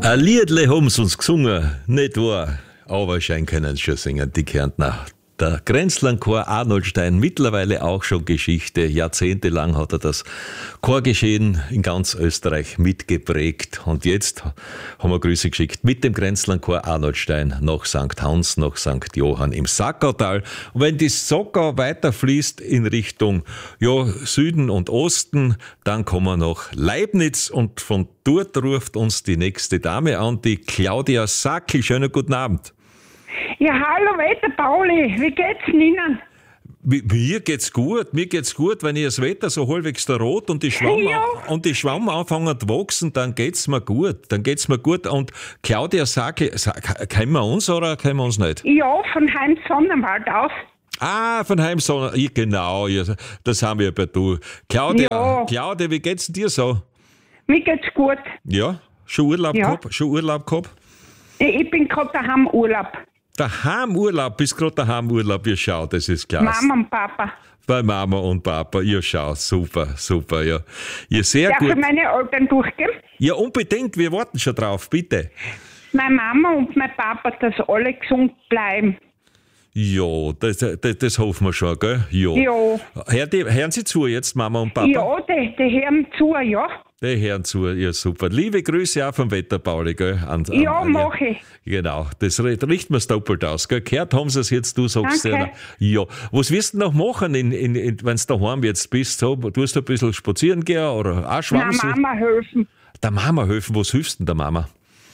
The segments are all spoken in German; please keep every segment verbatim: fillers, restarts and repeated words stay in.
Ein Liedle haben sie uns gesungen, nicht wahr? Aber schein können sie schon singen, die Kärntner. Der Grenzlandchor Arnoldstein, mittlerweile auch schon Geschichte. Jahrzehntelang hat er das Chorgeschehen in ganz Österreich mitgeprägt. Und jetzt haben wir Grüße geschickt mit dem Grenzlandchor Arnoldstein nach Sankt Hans, nach Sankt Johann im Sackautal. Und wenn die Sackau weiterfließt in Richtung ja, Süden und Osten, dann kommen wir nach Leibniz und von dort ruft uns die nächste Dame an, die Claudia Sackel. Schönen guten Abend. Ja, hallo Wetter, Pauli. Wie geht's Ihnen? Mir geht's gut, mir geht's gut. Wenn ich das Wetter so halbwegs da rot und die Schwamm, Ja. und die Schwamm anfangen zu wachsen, dann geht's mir gut. Dann geht's mir gut. Und Claudia, sag, sag kennen wir uns oder kennen wir uns nicht? Ja, von Heinz Sonnenwald aus. Ah, von Heimson, ja, genau, ja, das haben wir bei du. Claudia, Ja. Claudia, wie geht's dir so? Mir geht's gut. Ja, schon Urlaub Ja. gehabt? Schon Urlaub gehabt? Ich ich bin gerade daheim Urlaub. Daheim Urlaub, bist gerade daheim Urlaub, ja schau, das ist klasse. Mama und Papa. Bei Mama und Papa, ja schau, super, super, ja. Ja, sehr Darf gut. ich meine Eltern durchgehen? Ja, unbedingt, wir warten schon drauf, bitte. Meine Mama und mein Papa, dass alle gesund bleiben. Ja, das, das, das hoffen wir schon, gell? Ja. Ja. Hör die, hören Sie zu jetzt, Mama und Papa? Ja, die, die hören zu, ja. Die hören zu, ja super. Liebe Grüße auch vom Wetter, Pauli, gell? An, an, Ja, mach ich. Genau, das richten wir doppelt aus, gell? Gehört haben Sie es jetzt, du sagst Danke. ja. Ja, was wirst du noch machen, in, in, in, wenn du daheim jetzt bist? So, tust du ein bisschen spazieren gehen oder auch Na, Schwammsel? Mama helfen. Der Mama helfen, was hilfst denn der Mama?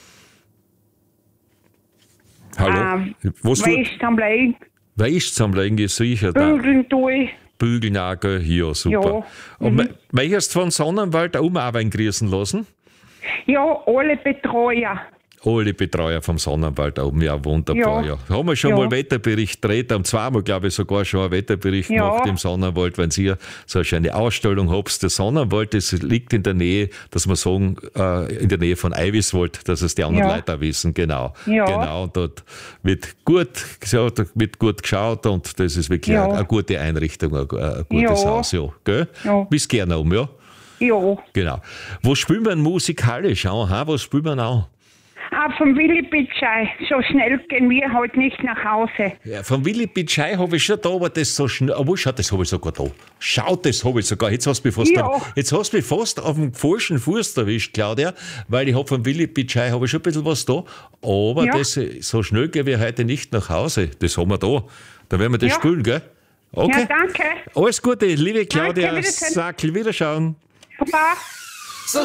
Hallo? Ähm, was tut? Wäsche zusammenlegen, Wäsche zusammenlegen ist sicher da. bügeln tue ich. Bügeln auch, gell? Ja, super. Ja. Und Mhm. me- möchtest du von Sonnenwald auch mal grüßen lassen? Ja, alle Betreuer. Alle Betreuer vom Sonnenwald oben, ja wunderbar. Ja. Ja. Haben wir schon Ja. mal Wetterbericht gedreht, haben zweimal, glaube ich, sogar schon einen Wetterbericht Ja. gemacht im Sonnenwald, wenn ihr so eine schöne Ausstellung habt. Der Sonnenwald, das liegt in der Nähe, dass wir sagen, äh, in der Nähe von Eiviswald, dass es die anderen Ja. Leute auch wissen, genau. Ja. Genau, und dort wird gut, ja, da wird gut geschaut und das ist wirklich Ja. eine, eine gute Einrichtung, ein, ein gutes Ja. Haus, ja. Gell? Ja. Bist gerne um, ja? Ja. Genau. Was spielen wir musikalisch auch? Ha? Was spielen wir auch? Ah, vom Willi Bitschei. So schnell gehen wir halt nicht nach Hause. Ja, von Willi Bitschei habe ich schon da, aber das so schnell. Aber schau, das habe ich sogar da. Schau, das habe ich sogar. Jetzt hast du mich fast, Ja. am- jetzt hast du mich fast auf dem falschen Fuß erwischt, Claudia, weil ich habe von Willi Bitschei habe ich schon ein bisschen was da. Aber Ja. das, so schnell gehen wir heute nicht nach Hause. Das haben wir da. Da werden wir das Ja. spielen, gell? Okay. Ja, danke. Alles Gute, liebe Claudia Wiedersehen. Sackel. Wiederschauen. Baba.